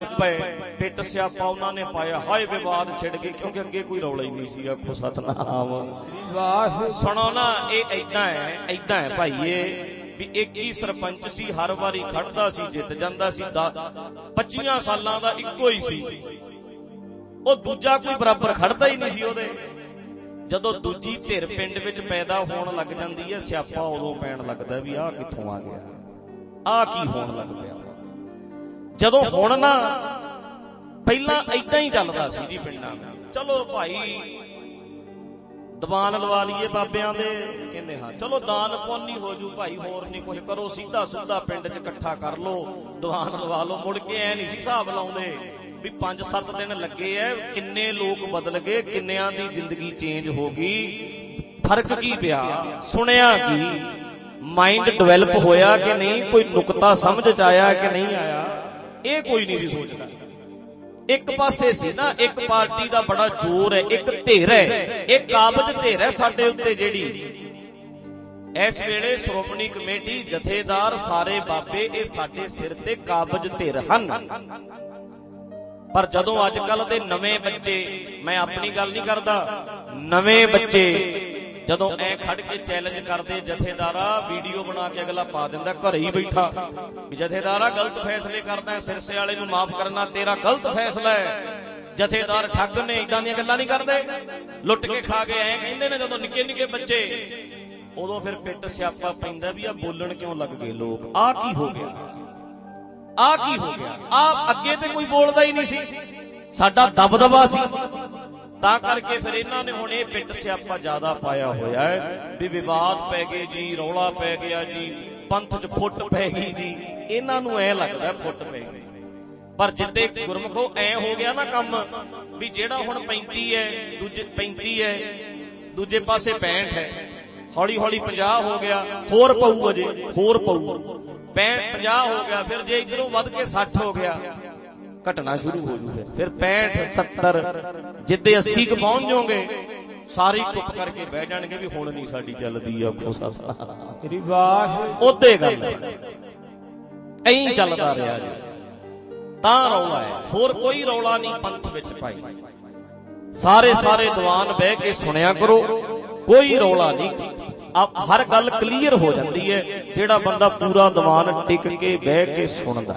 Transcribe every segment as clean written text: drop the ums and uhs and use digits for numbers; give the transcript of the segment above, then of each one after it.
ਪਿੱਟ ਸਿਆਪਾ ਉਹਨਾਂ ਨੇ ਪਾਇਆ, ਹਾਏ ਵਿਵਾਦ ਛਿੜ ਗਏ, ਕਿਉਂਕਿ ਅੱਗੇ ਕੋਈ ਰੌਲਾ ਹੀ ਨਹੀਂ ਸੀ। ਆਖੋ ਸਤਨਾਮ ਵਾਹਿਗੁਰੂ। ਸੁਣੋ ਨਾ, ਇਹ ਏਦਾਂ ਹੈ ਭਾਈਏ ਵੀ ਇੱਕ ਹੀ ਸਰਪੰਚ ਸੀ, ਹਰ ਵਾਰੀ ਖੜਦਾ ਸੀ, ਜਿੱਤ ਜਾਂਦਾ ਸੀ। 25 ਸਾਲਾਂ ਦਾ ਇੱਕੋ ਹੀ ਸੀ, ਉਹ ਦੂਜਾ ਕੋਈ ਬਰਾਬਰ ਖੜਦਾ ਹੀ ਨਹੀਂ ਸੀ ਉਹਦੇ। ਜਦੋਂ ਦੂਜੀ ਧਿਰ ਪਿੰਡ ਵਿੱਚ ਪੈਦਾ ਹੋਣ ਲੱਗ ਜਾਂਦੀ ਹੈ, ਸਿਆਪਾ ਉਦੋਂ ਪੈਣ ਲੱਗਦਾ ਵੀ ਆਹ ਕਿੱਥੋਂ ਆ ਗਿਆ, ਆਹ ਕੀ ਹੋਣ ਲੱਗ ਪਿਆ। ਜਦੋਂ ਹੁਣ ਨਾ, ਪਹਿਲਾਂ ਏਦਾਂ ਹੀ ਚੱਲਦਾ ਸੀ ਜੀ ਪਿੰਡਾਂ ਵਿੱਚ, ਚਲੋ ਭਾਈ ਦੀਵਾਨ ਲਵਾ ਲਈਏ ਬਾਬਿਆਂ ਦੇ, ਕਹਿੰਦੇ ਹਾਂ ਚਲੋ ਦਾਨ ਪੁੰਨ ਹੀ ਹੋ ਜੂ ਭਾਈ, ਹੋਰ ਨਹੀਂ ਕੁਛ ਕਰੋ, ਸਿੱਧਾ ਸੁੱਧਾ ਪਿੰਡ 'ਚ ਇਕੱਠਾ ਕਰ ਲੋ, ਦੀਵਾਨ ਲਵਾ ਲੋ। ਮੁੜ ਕੇ ਐ ਨਹੀਂ ਸੀ ਹਿਸਾਬ ਲਾਉਂਦੇ ਵੀ 5-7 ਦਿਨ ਲੱਗੇ ਐ, ਕਿੰਨੇ ਲੋਕ ਬਦਲ ਗਏ, ਕਿੰਨਿਆਂ ਦੀ ਜ਼ਿੰਦਗੀ ਚੇਂਜ ਹੋ ਗਈ, ਫਰਕ ਕੀ ਪਿਆ, ਸੁਣਿਆ ਕੀ, ਮਾਈਂਡ ਡਿਵੈਲਪ ਹੋਇਆ ਕਿ ਨਹੀਂ, ਕੋਈ ਨੁਕਤਾ ਸਮਝ 'ਚ ਆਇਆ ਕਿ ਨਹੀਂ ਆਇਆ, ਇਹ ਕੋਈ ਨਹੀਂ ਸੀ ਸੋਚਦਾ। ਇੱਕ ਪਾਸੇ ਸੀ ਨਾ, ਇੱਕ ਪਾਰਟੀ ਦਾ ਬੜਾ ਜ਼ੋਰ ਹੈ, ਇੱਕ ਧਿਰ ਹੈ, ਇਹ ਕਾਬਜ਼ ਧਿਰ ਹੈ ਸਾਡੇ ਉੱਤੇ ਜਿਹੜੀ ਇਸ ਵੇਲੇ ਸ਼੍ਰੋਮਣੀ ਕਮੇਟੀ, ਜਥੇਦਾਰ, ਸਾਰੇ ਬਾਬੇ, ਇਹ ਸਾਡੇ ਸਿਰ ਤੇ ਕਾਬਜ਼ ਧਿਰ ਹਨ। ਪਰ ਜਦੋਂ ਅੱਜ ਕੱਲ ਦੇ ਨਵੇਂ ਬੱਚੇ, ਮੈਂ ਆਪਣੀ ਗੱਲ ਨਹੀਂ ਕਰਦਾ, ਨਵੇਂ ਬੱਚੇ ਜਦੋਂ ਐ ਖੜ ਕੇ ਚੈਲੰਜ ਕਰਦੇ, ਜਥੇਦਾਰਾ ਵੀਡੀਓ ਬਣਾ ਕੇ ਅਗਲਾ ਪਾ ਦਿੰਦਾ ਘਰੇ ਹੀ ਬੈਠਾ ਵੀ ਜਥੇਦਾਰਾ ਗਲਤ ਫੈਸਲੇ ਕਰਦਾ, ਸਿਰਸੇ ਵਾਲੇ ਨੂੰ ਮਾਫ ਕਰਨਾ ਤੇਰਾ ਗਲਤ ਫੈਸਲਾ ਹੈ, ਜਥੇਦਾਰ ਠੱਗ ਨੇ, ਇਦਾਂ ਦੀਆਂ ਗੱਲਾਂ ਨਹੀਂ ਕਰਦੇ, ਲੁੱਟ ਕੇ ਖਾ ਗਏ, ਐ ਕਹਿੰਦੇ ਨੇ। ਜਦੋਂ ਨਿੱਕੇ ਨਿੱਕੇ ਬੱਚੇ, ਉਦੋਂ ਫਿਰ ਪਿੱਟ ਸਿਆਪਾ ਪੈਂਦਾ ਵੀ ਆ ਬੋਲਣ ਕਿਉਂ ਲੱਗ ਗਏ ਲੋਕ, ਆਹ ਕੀ ਹੋ ਗਿਆ, ਆਹ ਕੀ ਹੋ ਗਿਆ, ਆਹ ਅੱਗੇ ਤੇ ਕੋਈ ਬੋਲਦਾ ਹੀ ਨਹੀਂ ਸੀ, ਸਾਡਾ ਦਬਦਬਾ ਸੀ। ਤਾਂ ਕਰਕੇ ਫਿਰ ਇਹਨਾਂ ਨੇ ਹੁਣ ਇਹ ਪਿੱਟ ਸਿਆਪਾ ਜ਼ਿਆਦਾ ਪਾਇਆ ਹੋਇਆ ਹੈ ਵੀ ਵਿਵਾਦ ਪੈ ਗਏ ਜੀ, ਰੌਲਾ ਪੈ ਗਿਆ ਜੀ, ਪੰਥ 'ਚ ਫੁੱਟ ਪੈ ਗਈ ਜੀ, ਇਹਨਾਂ ਨੂੰ ਐ ਲੱਗਦਾ ਫੁੱਟ ਪੈ ਗਈ। ਪਰ ਜਿੱਦੇ ਗੁਰਮੁਖੋ ਐ ਹੋ ਗਿਆ ਨਾ ਕੰਮ ਵੀ ਜਿਹੜਾ ਹੁਣ 35 ਹੈ, ਦੂਜੇ 35 ਹੈ, ਦੂਜੇ ਪਾਸੇ 65 ਹੈ, ਹੌਲੀ ਹੌਲੀ 50 ਹੋ ਗਿਆ, ਹੋਰ ਪਊ, ਅਜੇ ਹੋਰ ਪਊ, 50 ਹੋ ਗਿਆ, ਫਿਰ ਜੇ ਇਧਰੋਂ ਵੱਧ ਕੇ 60 ਹੋ ਗਿਆ, ਘਟਣਾ ਸ਼ੁਰੂ ਹੋ ਜੂ। ਫਿਰ 65 70 ਜਿੱਦੇ 80 ਕ ਪਹੁੰਚ ਜਾਓਗੇ, ਸਾਰੇ ਚੁੱਪ ਕਰਕੇ ਬਹਿ ਜਾਣਗੇ ਵੀ ਹੁਣ ਨਹੀਂ ਸਾਡੀ ਚੱਲਦੀ। ਆਖੋ ਸਤਿ ਵਾਹ, ਉਹਦੇ ਗੱਲ ਐਂ ਚੱਲਦਾ ਰਿਹਾ ਜੀ, ਤਾਂ ਰੌਲਾ ਹੈ, ਹੋਰ ਕੋਈ ਰੌਲਾ ਨਹੀਂ ਪੰਥ ਵਿੱਚ ਭਾਈ। ਸਾਰੇ ਦੀਵਾਨ ਬਹਿ ਕੇ ਸੁਣਿਆ ਕਰੋ, ਕੋਈ ਰੌਲਾ ਨਹੀਂ, ਹਰ ਗੱਲ ਕਲੀਅਰ ਹੋ ਜਾਂਦੀ ਹੈ ਜਿਹੜਾ ਬੰਦਾ ਪੂਰਾ ਦੀਵਾਨ ਟਿਕ ਕੇ ਬਹਿ ਕੇ ਸੁਣਦਾ।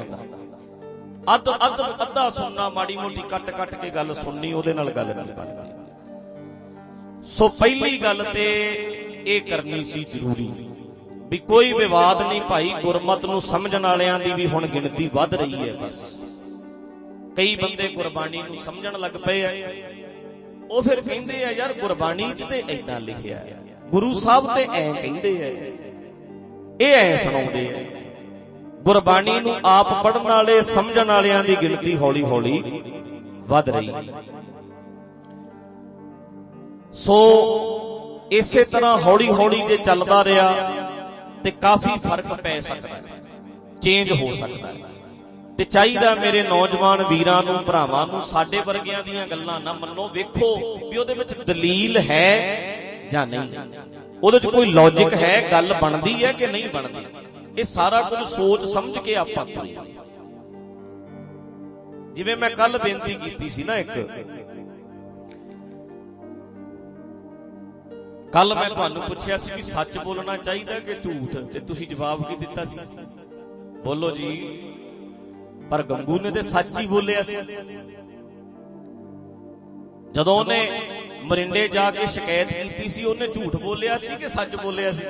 ਅੱਧਾ ਸੁਣਨਾ, ਮਾੜੀ ਮੋਟੀ ਕੱਟ ਕੇ ਗੱਲ ਸੁਣਨੀ, ਉਹਦੇ ਨਾਲ ਗੱਲ ਨਹੀਂ ਬਣਦੀ। ਸੋ ਪਹਿਲੀ ਗੱਲ ਤੇ ਇਹ ਕਰਨੀ ਸੀ ਜ਼ਰੂਰੀ ਵੀ ਕੋਈ ਵਿਵਾਦ ਨਹੀਂ ਭਾਈ, ਗੁਰਮਤ ਨੂੰ ਸਮਝਣ ਵਾਲਿਆਂ ਦੀ ਵੀ ਹੁਣ ਗਿਣਤੀ ਵੱਧ ਰਹੀ ਹੈ। ਬਸ ਕਈ ਬੰਦੇ ਗੁਰਬਾਣੀ ਨੂੰ ਸਮਝਣ ਲੱਗ ਪਏ ਆ, ਉਹ ਫਿਰ ਕਹਿੰਦੇ ਆ ਯਾਰ ਗੁਰਬਾਣੀ 'ਚ ਤੇ ਏਦਾਂ ਲਿਖਿਆ, ਗੁਰੂ ਸਾਹਿਬ ਤੇ ਐਂ ਕਹਿੰਦੇ ਆ, ਇਹ ਐਂ ਸੁਣਾਉਂਦੇ ਆ। ਗੁਰਬਾਣੀ ਨੂੰ ਆਪ ਪੜ੍ਹਨ ਵਾਲੇ, ਸਮਝਣ ਵਾਲਿਆਂ ਦੀ ਗਿਣਤੀ ਹੌਲੀ ਹੌਲੀ ਵੱਧ ਰਹੀ ਹੈ। ਸੋ ਇਸੇ ਤਰ੍ਹਾਂ ਹੌਲੀ ਹੌਲੀ ਜੇ ਚੱਲਦਾ ਰਿਹਾ ਤੇ ਕਾਫੀ ਫਰਕ ਪੈ ਸਕਦਾ ਹੈ, ਚੇਂਜ ਹੋ ਸਕਦਾ ਹੈ। ਤੇ ਚਾਹੀਦਾ ਮੇਰੇ ਨੌਜਵਾਨ ਵੀਰਾਂ ਨੂੰ, ਭਰਾਵਾਂ ਨੂੰ, ਸਾਡੇ ਵਰਗਿਆਂ ਦੀਆਂ ਗੱਲਾਂ ਨਾ ਮੰਨੋ, ਵੇਖੋ ਵੀ ਉਹਦੇ ਵਿੱਚ ਦਲੀਲ ਹੈ ਜਾਂ ਨਹੀਂ, ਉਹਦੇ ਚ ਕੋਈ ਲੌਜਿਕ ਹੈ, ਗੱਲ ਬਣਦੀ ਹੈ ਕਿ ਨਹੀਂ ਬਣਦੀ। ਇਹ ਸਾਰਾ ਕੁਝ ਸੋਚ ਸਮਝ ਕੇ ਆਪਾਂ ਤੁਰੀਏ। ਜਿਵੇਂ ਮੈਂ ਕੱਲ ਬੇਨਤੀ ਕੀਤੀ ਸੀ ਨਾ, ਕੱਲ ਮੈਂ ਤੁਹਾਨੂੰ ਪੁੱਛਿਆ ਸੀ ਵੀ ਸੱਚ ਬੋਲਣਾ ਚਾਹੀਦਾ ਕਿ ਝੂਠ, ਤੇ ਤੁਸੀਂ ਜਵਾਬ ਕੀ ਦਿੱਤਾ ਸੀ? ਬੋਲੋ ਜੀ। ਪਰ ਗੰਗੂ ਨੇ ਤੇ ਸੱਚ ਹੀ ਬੋਲਿਆ ਸੀ। ਜਦੋਂ ਉਹਨੇ ਮਰਿੰਡੇ ਜਾ ਕੇ ਸ਼ਿਕਾਇਤ ਕੀਤੀ ਸੀ, ਉਹਨੇ ਝੂਠ ਬੋਲਿਆ ਸੀ ਕਿ ਸੱਚ ਬੋਲਿਆ ਸੀ?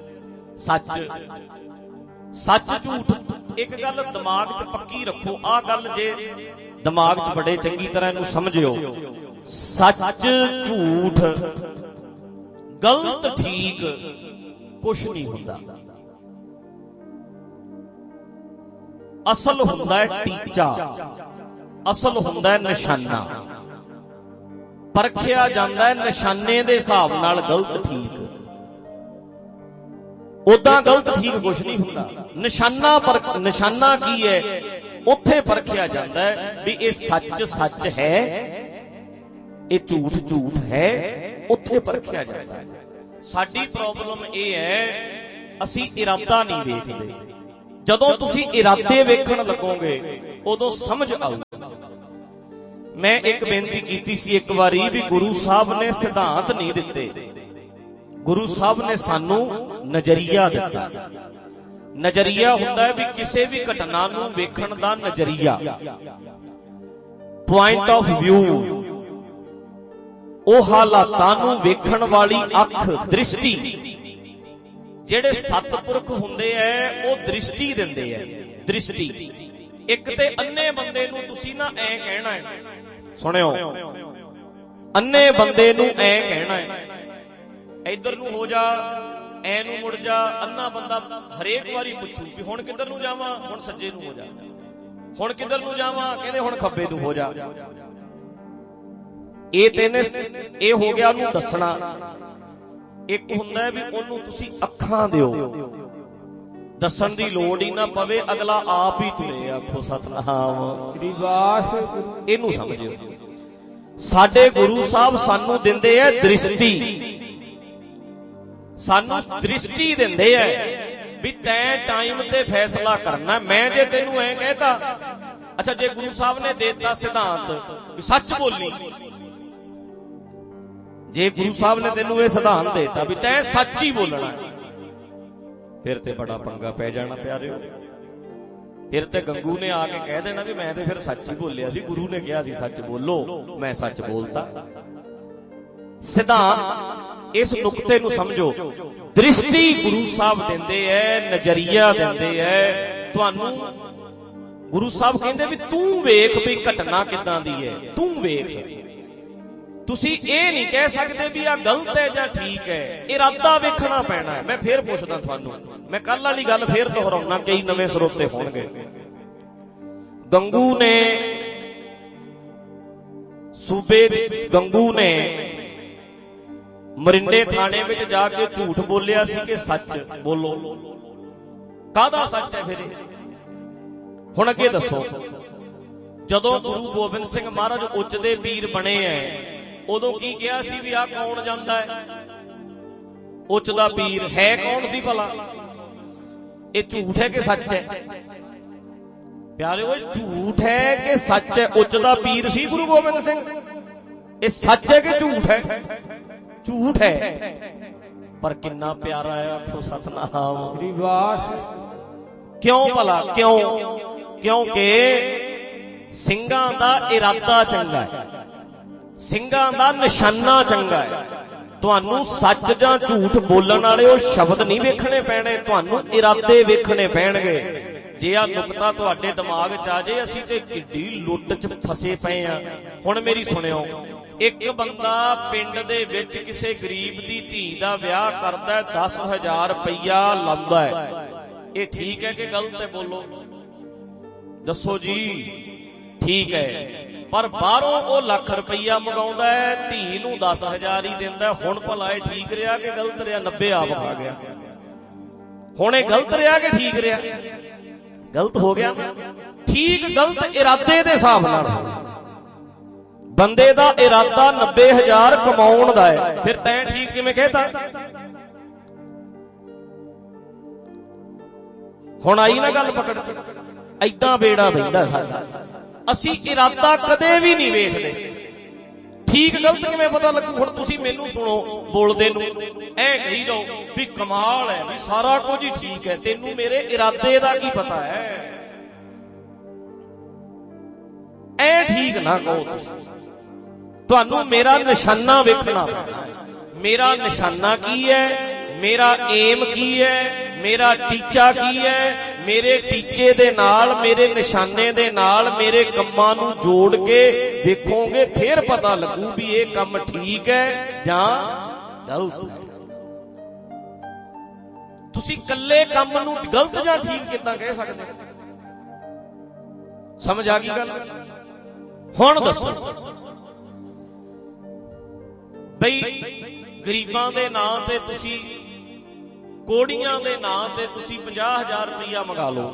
ਸੱਚ ਝੂਠ ਇੱਕ ਗੱਲ ਦਿਮਾਗ 'ਚ ਪੱਕੀ ਰੱਖੋ, ਆਹ ਗੱਲ ਜੇ ਦਿਮਾਗ 'ਚ ਬੜੇ ਚੰਗੀ ਤਰ੍ਹਾਂ ਇਹਨੂੰ ਸਮਝਿਓ, ਸੱਚ ਝੂਠ, ਗਲਤ ਠੀਕ ਕੁਛ ਨਹੀਂ ਹੁੰਦਾ। ਅਸਲ ਹੁੰਦਾ ਹੈ ਟੀਚਾ, ਅਸਲ ਹੁੰਦਾ ਹੈ ਨਿਸ਼ਾਨਾ। ਪਰਖਿਆ ਜਾਂਦਾ ਹੈ ਨਿਸ਼ਾਨੇ ਦੇ ਹਿਸਾਬ ਨਾਲ ਗਲਤ ਠੀਕ। ਉਦਾਂ ਗਲਤ ਠੀਕ ਕੁਛ ਨਹੀਂ ਹੁੰਦਾ। ਨਿਸ਼ਾਨਾ ਕੀ ਹੈ, ਉੱਥੇ ਪਰਖਿਆ ਜਾਂਦਾ ਹੈ ਵੀ ਇਹ ਸੱਚ ਸੱਚ ਹੈ, ਇਹ ਝੂਠ ਝੂਠ ਹੈ, ਉੱਥੇ ਪਰਖਿਆ ਜਾਂਦਾ ਹੈ। ਸਾਡੀ ਪ੍ਰੋਬਲਮ ਇਹ ਹੈ, ਅਸੀਂ ਇਰਾਦਾ ਨਹੀਂ ਵੇਖਦੇ। ਜਦੋਂ ਤੁਸੀਂ ਇਰਾਦੇ ਵੇਖਣ ਲੱਗੋਗੇ ਉਦੋਂ ਸਮਝ ਆਊ। ਮੈਂ ਇੱਕ ਬੇਨਤੀ ਕੀਤੀ ਸੀ ਇੱਕ ਵਾਰੀ ਵੀ ਗੁਰੂ ਸਾਹਿਬ ਨੇ ਸਿਧਾਂਤ ਨਹੀਂ ਦਿੱਤੇ, ਗੁਰੂ ਸਾਹਿਬ ਨੇ ਸਾਨੂੰ ਨਜ਼ਰੀਆ ਦਿੱਤਾ। ਨਜ਼ਰੀਆ ਹੁੰਦਾ ਹੈ ਵੀ ਕਿਸੇ ਵੀ ਘਟਨਾ ਨੂੰ ਵੇਖਣ ਦਾ ਨਜ਼ਰੀਆ, ਪੁਆਇੰਟ ਆਫ ਵਿਊ, ਉਹ ਹਾਲਾਤਾਂ ਨੂੰ ਵੇਖਣ ਵਾਲੀ ਅੱਖ, ਦ੍ਰਿਸ਼ਟੀ। ਜਿਹੜੇ ਸਤਿਪੁਰਖ ਹੁੰਦੇ ਐ ਉਹ ਦ੍ਰਿਸ਼ਟੀ ਦਿੰਦੇ ਐ, ਦ੍ਰਿਸ਼ਟੀ। ਇੱਕ ਤੇ ਅੰਨੇ ਬੰਦੇ ਨੂੰ ਤੁਸੀਂ ਨਾ ਐ ਕਹਿਣਾ ਹੈ, ਸੁਣਿਓ, ਅੰਨੇ ਬੰਦੇ ਨੂੰ ਐ ਕਹਿਣਾ ਹੈ ਇੱਧਰ ਨੂੰ ਹੋ ਜਾ, ਐ ਨੂੰ ਮੁੜ ਜਾ। ਅੰਨਾ ਬੰਦਾ ਹਰੇਕ ਵਾਰੀ ਪੁੱਛੂ ਕਿ ਹੁਣ ਕਿੱਧਰ ਨੂੰ ਜਾਵਾਂ, ਹੁਣ ਸੱਜੇ ਨੂੰ ਹੋ ਜਾ, ਹੁਣ ਕਿੱਧਰ ਨੂੰ ਜਾਵਾਂ, ਕਹਿੰਦੇ ਹੁਣ ਖੱਬੇ ਨੂੰ ਹੋ ਜਾ। ਇਹ ਤਿੰਨ, ਇਹ ਹੋ ਗਿਆ ਉਹਨੂੰ ਦੱਸਣਾ। ਇੱਕ ਹੁੰਦਾ ਵੀ ਉਹਨੂੰ ਤੁਸੀਂ ਅੱਖਾਂ ਦਿਓ, ਦੱਸਣ ਦੀ ਲੋੜ ਹੀ ਨਾ ਪਵੇ, ਅਗਲਾ ਆਪ ਹੀ ਤੁਰੇ। ਆਖੋ ਸਤਿਨਾਮ ਵਾਹਿਗੁਰੂ। ਇਹਨੂੰ ਸਮਝਿਓ। ਸਾਡੇ ਗੁਰੂ ਸਾਹਿਬ ਸਾਨੂੰ ਦਿੰਦੇ ਐ ਦ੍ਰਿਸ਼ਟੀ, ਸਾਨੂੰ ਦ੍ਰਿਸ਼ਟੀ ਦਿੰਦੇ ਐ ਵੀ ਤੈਂ ਟਾਈਮ ਤੇ ਫੈਸਲਾ ਕਰਨਾ। ਮੈਂ ਜੇ ਤੈਨੂੰ ਐ ਕਹਿਤਾ, ਅੱਛਾ ਜੇ ਗੁਰੂ ਸਾਹਿਬ ਨੇ ਦੇਤਾ ਸਿਧਾਂਤ ਵੀ ਸੱਚ ਬੋਲੀ, ਜੇ ਗੁਰੂ ਸਾਹਿਬ ਨੇ ਤੈਨੂੰ ਇਹ ਸਿਧਾਂਤ ਦੇਤਾ ਵੀ ਤੈਂ ਸੱਚ ਹੀ ਬੋਲਣਾ, ਫਿਰ ਤੇ ਬੜਾ ਪੰਗਾ ਪੈ ਜਾਣਾ ਪਿਆਰਿਓ। ਫਿਰ ਤੇ ਗੰਗੂ ਨੇ ਆ ਕੇ ਕਹਿ ਦੇਣਾ ਵੀ ਮੈਂ ਤੇ ਫਿਰ ਸੱਚ ਹੀ ਬੋਲਿਆ ਸੀ, ਗੁਰੂ ਨੇ ਕਿਹਾ ਸੀ ਸੱਚ ਬੋਲੋ, ਮੈਂ ਸੱਚ ਬੋਲਤਾ। ਸਿਧਾਂਤ, ਇਸ ਨੁਕਤੇ ਨੂੰ ਸਮਝੋ। ਦ੍ਰਿਸ਼ਟੀ ਗੁਰੂ ਸਾਹਿਬ ਦਿੰਦੇ ਐ, ਨਜ਼ਰੀਆ ਦਿੰਦੇ ਐ ਤੁਹਾਨੂੰ। ਗੁਰੂ ਸਾਹਿਬ ਕਹਿੰਦੇ ਵੀ ਤੂੰ ਵੇਖ ਵੀ ਘਟਨਾ ਕਿੱਦਾਂ ਦੀ ਹੈ, ਤੂੰ ਵੇਖ। ਤੁਸੀਂ ਇਹ ਨਹੀਂ ਕਹਿ ਸਕਦੇ ਵੀ ਆ ਗਲਤ ਹੈ ਜਾਂ ਠੀਕ ਹੈ, ਇਰਾਦਾ ਵੇਖਣਾ ਪੈਣਾ ਹੈ। ਮੈਂ ਫੇਰ ਪੁੱਛਦਾ ਤੁਹਾਨੂੰ, ਮੈਂ ਕੱਲ ਵਾਲੀ ਗੱਲ ਫੇਰ ਦੁਹਰਾਉਣਾ, ਕਈ ਨਵੇਂ ਸਰੋਤੇ ਹੋਣਗੇ। ਗੰਗੂ ਨੇ ਗੰਗੂ ਨੇ ਮਰਿੰਡੇ ਥਾਣੇ ਵਿੱਚ ਜਾ ਕੇ ਝੂਠ ਬੋਲਿਆ ਸੀ ਕਿ ਸੱਚ ਬੋਲੋ। ਕਾਹਦਾ ਸੱਚ ਹੈ ਫਿਰ? ਹੁਣ ਅੱਗੇ ਦੱਸੋ। ਜਦੋਂ ਗੁਰੂ ਗੋਬਿੰਦ ਸਿੰਘ ਮਹਾਰਾਜ ਉੱਚ ਦੇ ਪੀਰ ਬਣੇ ਐ, ਉਦੋਂ ਕੀ ਕਿਹਾ ਸੀ ਵੀ ਆਹ ਕੌਣ ਜਾਂਦਾ ਹੈ? ਉੱਚ ਦਾ ਪੀਰ ਹੈ ਕੌਣ ਸੀ ਭਲਾ? ਇਹ ਝੂਠ ਹੈ ਕਿ ਸੱਚ ਹੈ? ਪਿਆਰਿਓ, ਝੂਠ ਹੈ ਕਿ ਸੱਚ ਹੈ? ਉੱਚ ਦਾ ਪੀਰ ਸੀ ਗੁਰੂ ਗੋਬਿੰਦ ਸਿੰਘ। ਇਹ ਸੱਚ ਹੈ ਕਿ ਝੂਠ ਹੈ? ਝੂਠ ਹੈ, ਪਰ ਕਿੰਨਾ ਪਿਆਰਾ ਹੈ। ਆਖੋ ਸਤਨਾਮ ਵਾਹਿਗੁਰੂ। ਕਿਉਂ ਭਲਾ? ਕਿਉਂ? ਕਿਉਂਕਿ ਸਿੰਘਾਂ ਦਾ ਇਰਾਦਾ ਚੰਗਾ ਹੈ, ਸਿੰਘਾਂ ਦਾ ਨਿਸ਼ਾਨਾ ਚੰਗਾ ਹੈ। ਤੁਹਾਨੂੰ ਸੱਚ ਜਾਂ ਝੂਠ ਬੋਲਣ ਵਾਲੇ ਉਹ ਸ਼ਬਦ ਨਹੀਂ ਵੇਖਣੇ ਪੈਣੇ, ਤੁਹਾਨੂੰ ਇਰਾਦੇ ਵੇਖਣੇ ਪੈਣਗੇ। ਜੇ ਆ ਨੁਕਤਾ ਤੁਹਾਡੇ ਦਿਮਾਗ 'ਚ ਆ ਜੇ, ਅਸੀਂ ਤੇ ਕਿੱਡੀ ਲੁੱਟ 'ਚ ਫਸੇ ਪਏ ਆ। ਹੁਣ ਮੇਰੀ ਸੁਣਿਓ, ਇੱਕ ਬੰਦਾ ਪਿੰਡ ਦੇ ਵਿੱਚ ਕਿਸੇ ਗਰੀਬ ਦੀ ਧੀ ਦਾ ਵਿਆਹ ਕਰਦਾ, 10,000 ਰੁਪਈਆ ਲਾਉਂਦਾ ਹੈ। ਇਹ ਠੀਕ ਹੈ ਕਿ ਗਲਤ ਹੈ? ਬੋਲੋ, ਦੱਸੋ ਜੀ। ਠੀਕ ਹੈ, ਪਰ ਬਾਹਰੋਂ ਉਹ ਲੱਖ ਰੁਪਈਆ ਮੰਗਾਉਂਦਾ ਹੈ, ਧੀ ਨੂੰ 10,000 ਹੀ ਦਿੰਦਾ। ਹੁਣ ਭਲਾ ਇਹ ਠੀਕ ਰਿਹਾ ਕਿ ਗਲਤ ਰਿਹਾ? 90 ਆਪ ਖਾ ਗਿਆ। ਹੁਣ ਇਹ ਗਲਤ ਰਿਹਾ ਕਿ ਠੀਕ ਰਿਹਾ? ਗਲਤ ਹੋ ਗਿਆ ਨਾ। ਠੀਕ ਗਲਤ ਇਰਾਦੇ ਦੇ ਹਿਸਾਬ ਨਾਲ। ਬੰਦੇ ਦਾ ਇਰਾਦਾ 90,000 ਕਮਾਉਣ ਦਾ ਹੈ, ਫਿਰ ਤੈਂ ਠੀਕ ਕਿਵੇਂ ਕਹਿਤਾ? ਹੁਣ ਆਈ ਨਾ ਗੱਲ ਪਕੜ ਚ। ਏਦਾਂ ਬੇੜਾ ਬਹਿੰਦਾ ਸਾਡਾ। ਅਸੀਂ ਇਰਾਦਾ ਕਦੇ ਵੀ ਨਹੀਂ ਵੇਖਦੇ। ਠੀਕ ਗਲਤ ਕਿਵੇਂ ਪਤਾ ਲੱਗੂ? ਹੁਣ ਤੁਸੀਂ ਮੈਨੂੰ ਸੁਣੋ ਬੋਲਦੇ ਨੂੰ, ਐ ਕਹੀ ਜਾਓ ਵੀ ਕਮਾਲ ਹੈ, ਵੀ ਸਾਰਾ ਕੁਝ ਹੀ ਠੀਕ ਹੈ। ਤੈਨੂੰ ਮੇਰੇ ਇਰਾਦੇ ਦਾ ਕੀ ਪਤਾ ਹੈ? ਐ ਠੀਕ ਨਾ ਕਹੋ ਤੁਸੀਂ। ਤੁਹਾਨੂੰ ਮੇਰਾ ਨਿਸ਼ਾਨਾ ਵੇਖਣਾ ਪੈਣਾ। ਮੇਰਾ ਨਿਸ਼ਾਨਾ ਕੀ ਹੈ? ਮੇਰਾ ਏਮ ਕੀ ਹੈ? ਮੇਰਾ ਟੀਚਾ ਕੀ ਹੈ? ਮੇਰੇ ਟੀਚੇ ਦੇ ਨਾਲ, ਮੇਰੇ ਨਿਸ਼ਾਨੇ ਦੇ ਨਾਲ ਮੇਰੇ ਕੰਮਾਂ ਨੂੰ ਜੋੜ ਕੇ ਵੇਖੋਗੇ, ਫਿਰ ਪਤਾ ਲੱਗੂ ਵੀ ਇਹ ਕੰਮ ਠੀਕ ਹੈ ਜਾਂ ਗਲਤ। ਤੁਸੀਂ ਇਕੱਲੇ ਕੰਮ ਨੂੰ ਗਲਤ ਜਾਂ ਠੀਕ ਕਿੱਦਾਂ ਕਹਿ ਸਕਦੇ? ਸਮਝ ਆ ਗਈ ਗੱਲ? ਹੁਣ ਦੱਸੋ ਬਈ, ਗਰੀਬਾਂ ਦੇ ਨਾਂ ਤੇ ਤੁਸੀਂ, ਕੋੜੀਆਂ ਦੇ ਨਾਂ ਤੇ ਤੁਸੀਂ 50,000 ਰੁਪਈਆ ਮੰਗਾ ਲਓ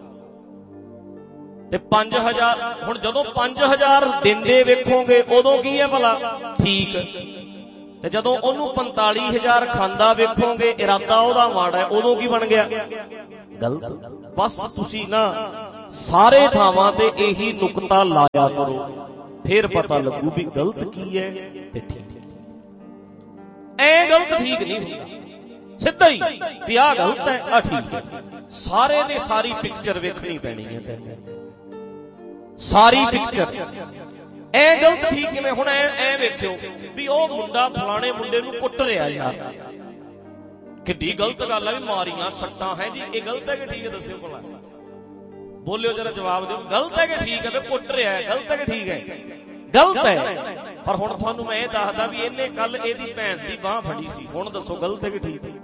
ਤੇ 5,000। ਹੁਣ ਜਦੋਂ 5,000 ਦਿੰਦੇ ਵੇਖੋਗੇ ਉਦੋਂ ਕੀ ਹੈ ਭਲਾ? ਠੀਕ। ਤੇ ਜਦੋਂ ਉਹਨੂੰ 45,000 ਖਾਂਦਾ ਵੇਖੋਗੇ, ਇਰਾਦਾ ਉਹਦਾ ਮਾੜਾ ਹੈ, ਉਦੋਂ ਕੀ ਬਣ ਗਿਆ? ਗਲਤ। ਬਸ ਤੁਸੀਂ ਨਾ ਸਾਰੇ ਥਾਵਾਂ ਤੇ ਇਹੀ ਨੁਕਤਾ ਲਾਇਆ ਕਰੋ। ਫੇਰ ਪਤਾ ਲੱਗੂ ਵੀ ਗਲਤ ਕੀ ਹੈ ਤੇ ਠੀਕ ਕੀ। ਐ ਗਲਤ ਠੀਕ ਨਹੀਂ ਹੁੰਦਾ, ਸਿੱਧਾ ਹੀ ਵੀ ਆਹ ਗਲਤ ਹੈ ਆਹ ਠੀਕ ਹੈ। ਸਾਰੇ ਨੇ ਸਾਰੀ ਪਿਕਚਰ ਵੇਖਣੀ ਪੈਣੀ ਹੈ ਤੈਨੂੰ, ਸਾਰੀ ਪਿਕਚਰ। ਐ ਗਲਤ ਠੀਕ ਕਿਵੇਂ? ਹੁਣ ਐ ਵੇਖਿਓ ਵੀ ਉਹ ਮੁੰਡਾ ਫਲਾਣੇ ਮੁੰਡੇ ਨੂੰ ਕੁੱਟ ਰਿਹਾ ਯਾਰ, ਕਿੱਡੀ ਗਲਤ ਗੱਲ ਆ ਵੀ ਮਾਰੀਆਂ ਸੱਟਾਂ ਹੈ ਜੀ, ਇਹ ਗਲਤ ਹੈ ਕਿ ਠੀਕ ਹੈ? ਦੱਸਿਓ ਭਲਾ, ਬੋਲਿਓ ਜਰਾ, ਜਵਾਬ ਦਿਓ। ਗਲਤ ਹੈ ਕਿ ਠੀਕ ਹੈ? ਤੇ ਕੁੱਟ ਰਿਹਾ ਹੈ, ਗਲਤ ਹੈ ਕਿ ਠੀਕ ਹੈ? ਗਲਤ ਹੈ। ਪਰ ਹੁਣ ਤੁਹਾਨੂੰ ਮੈਂ ਇਹ ਦੱਸਦਾ ਵੀ ਇਹਨੇ ਕੱਲ ਇਹਦੀ ਭੈਣ ਦੀ ਬਾਂਹ ਫੜੀ ਸੀ, ਹੁਣ ਦੱਸੋ ਗਲਤ ਹੈ ਕਿ ਠੀਕ ਹੈ?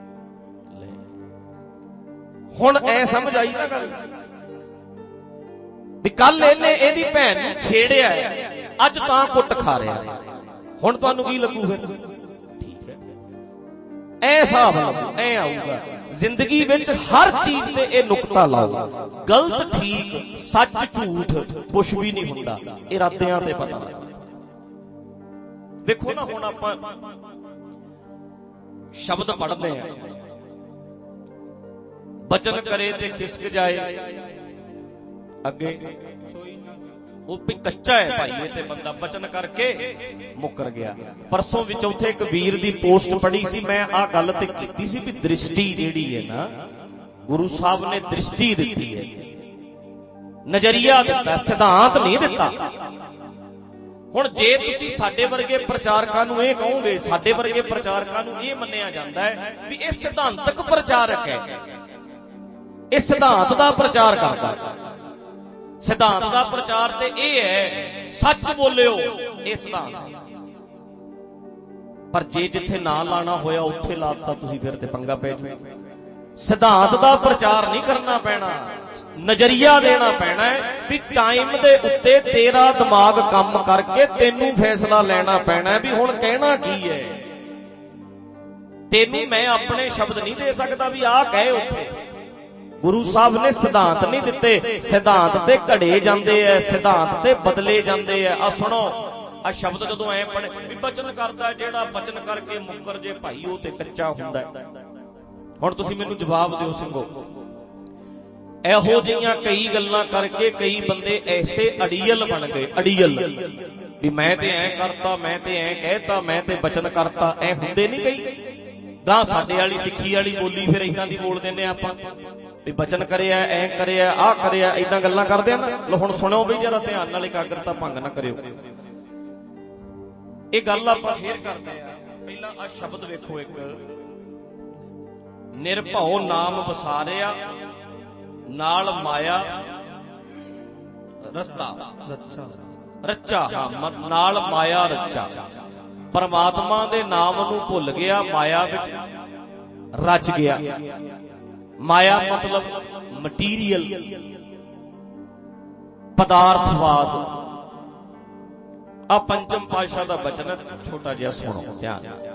ਹੁਣ ਐ ਸਮਝ ਆਈ ਨਾ ਗੱਲ ਵੀ ਕੱਲ ਇਹਨੇ ਇਹਦੀ ਭੈਣ ਨੂੰ ਛੇੜਿਆ, ਅੱਜ ਤਾਂ ਕੁੱਟ ਖਾ ਰਿਹਾ। ਹੁਣ ਤੁਹਾਨੂੰ ਕੀ ਲੱਗੂ ਫਿਰ? ਠੀਕ ਹੈ, ਐ ਹਿਸਾਬ ਲੱਗੂ, ਐ ਆਊਗਾ ਜ਼ਿੰਦਗੀ ਵਿੱਚ। ਹਰ ਚੀਜ਼ ਤੇ ਇਹ ਨੁਕਤਾ ਲਾਓ, ਗਲਤ ਠੀਕ, ਸੱਚ ਝੂਠ ਕੁਛ ਵੀ ਨਹੀਂ ਹੁੰਦਾ, ਇਰਾਦਿਆਂ ਤੇ ਪਤਾ ਲੱਗਦਾ। ਵੇਖੋ ਨਾ, ਹੁਣ ਆਪਾਂ ਸ਼ਬਦ ਪੜ੍ਹਦੇ ਆ, ਬਚਨ ਕਰੇ ਤੇ ਖਿਸਕ ਜਾਏ ਅੱਗੇ, ਉਹ ਵੀ ਕੱਚਾ ਹੈ ਭਾਈ ਇਹ ਤੇ ਬੰਦਾ, ਬਚਨ ਕਰਕੇ ਮੁੱਕਰ ਗਿਆ। ਪਰਸੋਂ ਵਿੱਚ ਉੱਥੇ ਇੱਕ ਵੀਰ ਦੀ ਪੋਸਟ ਪੜ੍ਹੀ ਸੀ, ਮੈਂ ਆਹ ਗੱਲ ਤੇ ਕੀਤੀ ਸੀ ਵੀ ਦ੍ਰਿਸ਼ਟੀ ਜਿਹੜੀ ਹੈ ਨਾ, ਗੁਰੂ ਸਾਹਿਬ ਨੇ ਦ੍ਰਿਸ਼ਟੀ ਦਿੱਤੀ ਹੈ, ਨਜ਼ਰੀਆ ਦਿੱਤਾ, ਸਿਧਾਂਤ ਨਹੀਂ ਦਿੱਤਾ। ਹੁਣ ਜੇ ਤੁਸੀਂ ਸਾਡੇ ਵਰਗੇ ਪ੍ਰਚਾਰਕਾਂ ਨੂੰ ਇਹ ਕਹੋਗੇ, ਸਾਡੇ ਵਰਗੇ ਪ੍ਰਚਾਰਕਾਂ ਨੂੰ ਇਹ ਮੰਨਿਆ ਜਾਂਦਾ ਹੈ ਵੀ ਇਹ ਸਿਧਾਂਤਕ ਪ੍ਰਚਾਰਕ ਹੈ, ਇਹ ਸਿਧਾਂਤ ਦਾ ਪ੍ਰਚਾਰ ਕਰਦਾ। ਸਿਧਾਂਤ ਦਾ ਪ੍ਰਚਾਰ ਤੇ ਇਹ ਹੈ ਸੱਚ ਬੋਲਿਓ, ਇਹ ਸਿਧਾਂਤ। ਪਰ ਜੇ ਜਿੱਥੇ ਨਾ ਲਾਣਾ ਹੋਇਆ ਉੱਥੇ ਲਾਤਾ ਤੁਸੀਂ, ਫਿਰ ਤੇ ਪੰਗਾ ਪੈ ਜੂ। ਸਿਧਾਂਤ ਦਾ ਪ੍ਰਚਾਰ ਨਹੀਂ ਕਰਨਾ ਪੈਣਾ, ਨਜ਼ਰੀਆ ਦੇਣਾ ਪੈਣਾ ਹੈ ਵੀ ਟਾਈਮ ਦੇ ਉੱਤੇ ਤੇਰਾ ਦਿਮਾਗ ਕੰਮ ਕਰਕੇ ਤੈਨੂੰ ਫੈਸਲਾ ਲੈਣਾ ਪੈਣਾ ਵੀ ਹੁਣ ਕਹਿਣਾ ਕੀ ਹੈ। ਤੈਨੂੰ ਮੈਂ ਆਪਣੇ ਸ਼ਬਦ ਨਹੀਂ ਦੇ ਸਕਦਾ ਵੀ ਆਹ ਕਹੇ ਉੱਥੇ। ਗੁਰੂ ਸਾਹਿਬ ਨੇ ਸਿਧਾਂਤ ਨਹੀਂ ਦਿੱਤੇ, ਸਿਧਾਂਤ ਤੇ ਘੜੇ ਜਾਂਦੇ ਐ, ਸਿਧਾਂਤ ਤੇ ਬਦਲੇ ਜਾਂਦੇ ਐ। ਆ ਸੁਣੋ, ਆ ਸ਼ਬਦ ਜਦੋਂ ਐ ਪੜ੍ਹੇ ਵੀ ਬਚਨ ਕਰਦਾ ਜਿਹੜਾ ਬਚਨ ਕਰਕੇ ਮੁੱਕਰ ਜੇ ਭਾਈ, ਉਹ ਤੇ ਕੱਚਾ ਹੁੰਦਾ। ਹੁਣ ਤੁਸੀਂ ਮੈਨੂੰ ਜਵਾਬ ਦਿਓ ਸਿੰਘੋ, ਇਹੋ ਜਿਹੀਆਂ ਕਈ ਗੱਲਾਂ ਕਰਕੇ ਕਈ ਬੰਦੇ ਐਸੇ ਅੜੀਅਲ ਬਣ ਗਏ, ਅੜੀਅਲ ਵੀ ਮੈਂ ਤੇ ਐ ਕਰਤਾ, ਮੈਂ ਤੇ ਐ ਕਹਿਤਾ, ਮੈਂ ਤੇ ਬਚਨ ਕਰਤਾ। ਐ ਹੁੰਦੇ ਨਹੀਂ ਕਈ ਗਾਂ ਸਾਡੇ ਵਾਲੀ ਸਿੱਖੀ ਵਾਲੀ ਬੋਲੀ ਫਿਰ ਏਦਾਂ ਦੀ ਬੋਲ ਦਿੰਦੇ ਆਪਾਂ ਵੀ ਬਚਨ ਕਰਿਆ, ਐ ਕਰਿਆ, ਆਹ ਕਰਿਆ, ਏਦਾਂ ਗੱਲਾਂ ਕਰਦੇ ਆ ਨਾ। ਲੋ ਹੁਣ ਸੁਣਿਓ ਬਈ ਜਰਾ ਧਿਆਨ ਨਾਲ, ਇਕਾਗਰਤਾ ਭੰਗ ਨਾ ਕਰਿਓ। ਇਹ ਗੱਲ ਆਪਾਂ ਫੇਰ ਕਰਦੇ ਆ। ਪਹਿਲਾਂ ਆ ਸ਼ਬਦ ਵੇਖੋ, ਇੱਕ ਨਿਰਭਉ ਨਾਮ ਵਸਾਰਿਆ, ਨਾਲ ਮਾਇਆ ਰੱਚਾ, ਹਾਂ ਨਾਲ ਮਾਇਆ ਰੱਚਾ। ਪਰਮਾਤਮਾ ਦੇ ਨਾਮ ਨੂੰ ਭੁੱਲ ਗਿਆ, ਮਾਇਆ ਵਿੱਚ ਰਚ ਗਿਆ। ਮਾਇਆ ਮਤਲਬ ਮਟੀਰੀਅਲ, ਪਦਾਰਥਵਾਦ। ਆ ਪੰਚਮ ਪਾਤਸ਼ਾਹ ਦਾ ਬਚਨ, ਛੋਟਾ ਜਿਹਾ ਸੁਣੋ ਧਿਆਨ।